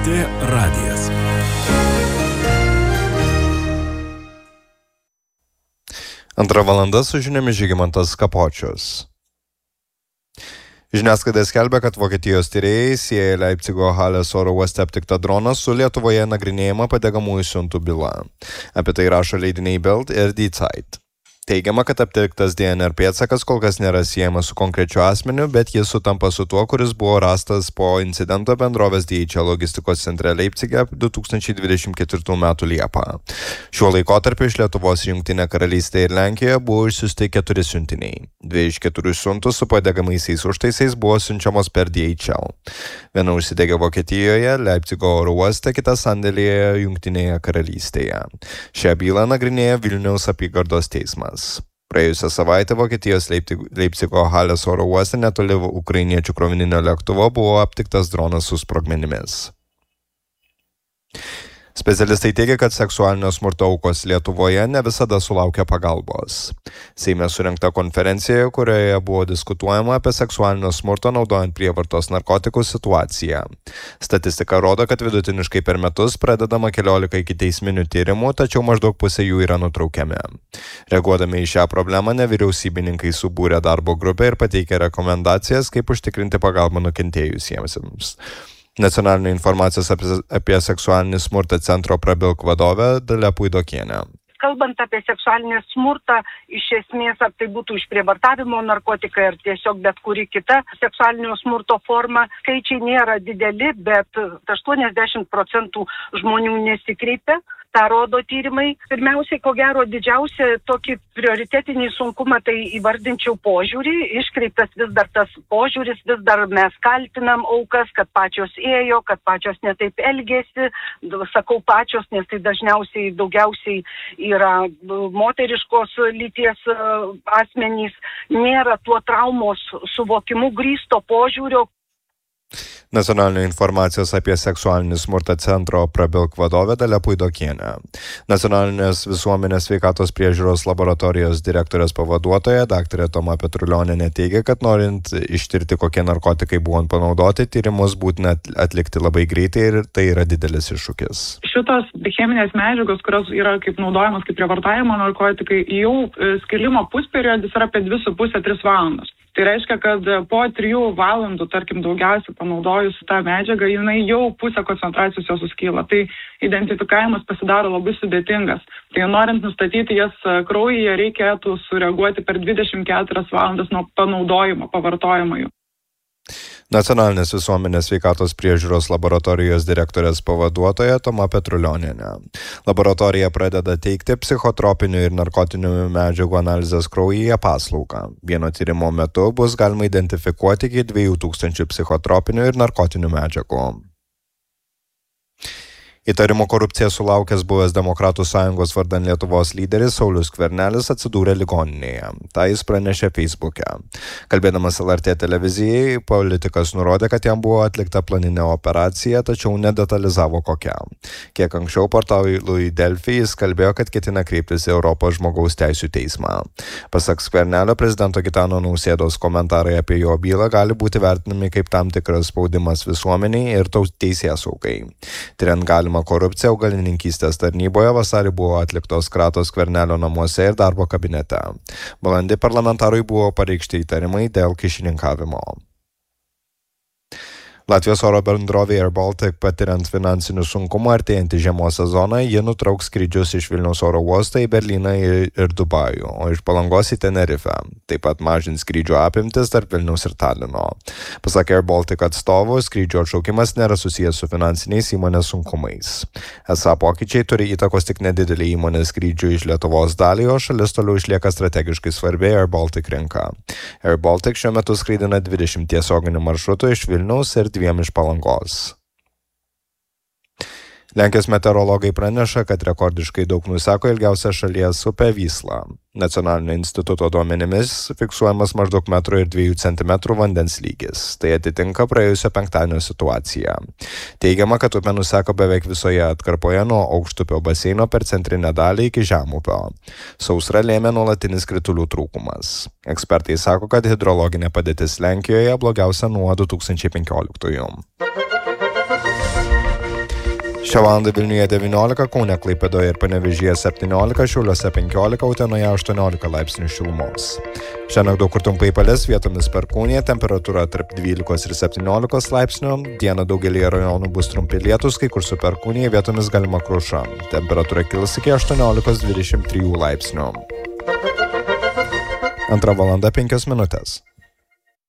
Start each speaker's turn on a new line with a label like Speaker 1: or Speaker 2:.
Speaker 1: LRT radijas. Antra valanda su žiniomis Žygimantas Kapočius. Žiniasklaida skelbia, kad Vokietijos tyrėjai sieja Leipcigo Halės oro uoste aptiktą droną su Lietuvoje nagrinėjama padegamųjų siuntų byla. Apie tai rašo leidiniai Bild ir Die Zeit. Teigiama, kad aptiktas DNR pėdsakas kol kas nėra siejamas su konkrečiu asmeniu, bet jis sutampa su tuo, kuris buvo rastas po incidento bendrovės DHL logistikos centre Leipcige 2024 m. Liepą. Šiuo laikotarpiu iš Lietuvos į Jungtinę karalystę ir Lenkijoje buvo išsiųsti 4 siuntiniai. 2 iš 4 siuntų su padegamaisiais užtaisais buvo siunčiamos per DHL. Viena užsidegė Vokietijoje, Leipcigo oro uoste, kita sandėlyje Jungtinėje karalystėje. Šią bylą nagrinėja Vilniaus apygardos teismas. Praėjusią savaitę Vokietijos Leipcigo Halės oro uoste netoli ukrainiečių krovininio lėktuvo buvo aptiktas dronas su sprogmenimis. Specialistai teigia, kad seksualinio smurto aukos Lietuvoje ne visada sulaukia pagalbos. Seime surengta konferencija, kurioje buvo diskutuojama apie seksualinio smurto naudojant prievartos narkotikų situaciją. Statistika rodo, kad vidutiniškai per metus pradedama 14 ikiteisminių tyrimų, tačiau maždaug pusė jų yra nutraukiami. Reaguodami į šią problemą, nevyriausybininkai subūrė darbo grupę ir pateikė rekomendacijas, kaip užtikrinti pagalbą nukentėjusiems. Nacionalinio informacijos apie seksualinį smurtą centro Prabilk vadovė Dalia Puidokienė.
Speaker 2: Kalbant apie seksualinį smurtą, iš esmės, ar tai būtų išprievartavimo narkotikai ar tiesiog bet kuri kita seksualinio smurto forma, skaičiai nėra dideli, bet 80% žmonių nesikreipia. Ta rodo tyrimai. Pirmiausiai, ko gero, didžiausia tokį prioritetinį sunkumą tai įvardinčiau požiūrį. Iškreiptas vis dar tas požiūris, vis dar mes kaltinam aukas, kad pačios ėjo, kad pačios netaip elgėsi. Sakau pačios, nes tai dažniausiai daugiausiai yra moteriškos lyties asmenys. Nėra tuo traumos suvokimu grįsto požiūrio.
Speaker 1: Nacionalinio informacijos apie seksualinį smurtą centro Prabilk vadovė Dalia Puidokienė. Nacionalinės visuomenės sveikatos priežiūros laboratorijos direktorės pavaduotoja dr. Toma Petrulionienė teigia, kad norint ištirti, kokie narkotikai buvo panaudoti, tyrimus būtina atlikti labai greitai ir tai yra didelis iššūkis.
Speaker 3: Šitos cheminės medžiagos, kurios yra kaip naudojamos kaip prievartavimo narkotikai, jau skilimo pusperiodis yra apie 2,5-3 valandas. Tai reiškia, kad po 3 valandų, tarkim, daugiausiai panaudojus tą medžiagą, jinai jau pusę koncentracijos jos suskyla. Tai identifikavimas pasidaro labai sudėtingas. Tai norint nustatyti jas kraujyje, reikėtų sureaguoti per 24 valandas nuo panaudojimo, pavartojimo jų.
Speaker 1: Nacionalinės visuomenės sveikatos priežiūros laboratorijos direktorės pavaduotoja Toma Petrulionienė. Laboratorija pradeda teikti psichotropinių ir narkotinių medžiagų analizės kraujyje paslaugą. Vieno tyrimo metu bus galima identifikuoti iki 2000 psichotropinių ir narkotinių medžiagų. Įtarimo korupcija sulaukęs buvęs Demokratų sąjungos vardan Lietuvos lyderis Saulius Skvernelis atsidūrė ligoninėje. Tai jis pranešė Facebook'e. Kalbėdamas LRT televizijai, politikas nurodė, kad jam buvo atlikta planinė operacija, tačiau nedetalizavo kokia. Kiek anksčiau portalui Delfi jis kalbėjo, kad ketina kreiptis į Europos žmogaus teisių teismą. Pasak Skvernelio, prezidento Gitano Nausėdos komentarai apie jo bylą gali būti vertinami kaip tam tikras spaudimas visuomeniai ir teisėsaugai. Tiriant galimą korupcija augalininkystės tarnyboje vasarį buvo atliktos kratos Skvernelio namuose ir darbo kabinete. Balandį parlamentarui buvo pareikšti įtarimai dėl kyšininkavimo. Latvijos oro bendrovė Air Baltic patiriant finansinių sunkumų artėjantį žiemos sezoną, ji nutrauks skrydžius iš Vilniaus oro uosto į Berlyną ir Dubajų, o iš Palangos į Tenerifę. Taip pat mažins skrydžių apimtis tarp Vilniaus ir Talino. Pasak Air Baltic atstovų, skrydžių atšaukimas nėra susijęs su finansiniais įmonės sunkumais. Esą pokyčiai turi įtakos tik nedidelį įmonės skrydžių iš Lietuvos dalį, o šalis toliau išlieka strategiškai svarbi Air Baltic rinka. Air Baltic šiuo metu skraidina 20 tiesioginių maršrutų iš Vilniaus ir 2 iš Palangos. Lenkijos meteorologai praneša, kad rekordiškai daug nuseko ilgiausia šalies upė Vysla. Nacionalinio instituto duomenimis fiksuojamas maždaug 1,2 cm vandens lygis. Tai atitinka praėjusio penktadienio situaciją. Teigiama, kad upė nuseko beveik visoje atkarpoje nuo Aukštupio baseino per centrinę dalį iki Žemupio. Sausra lėmė nuolatinis kritulių trūkumas. Ekspertai sako, kad hidrologinė padėtis Lenkijoje blogiausia nuo 2015. Šią valandą Vilniuje 19, Kaune, Klaipėdoje ir Panevėžyje 17, Šiauliuose 15, Utenoje 18 laipsnių šilumos. Šiandien daug kur trumpai palis, vietomis perkūnija, temperatūra tarp 12 ir 17 laipsnių. Dieną daugelį rajonų bus trumpi lietus, kai kur su perkūnija, vietomis galima kruša. Temperatūra kils iki 18-23 laipsnių. 2 valanda 5 minutės.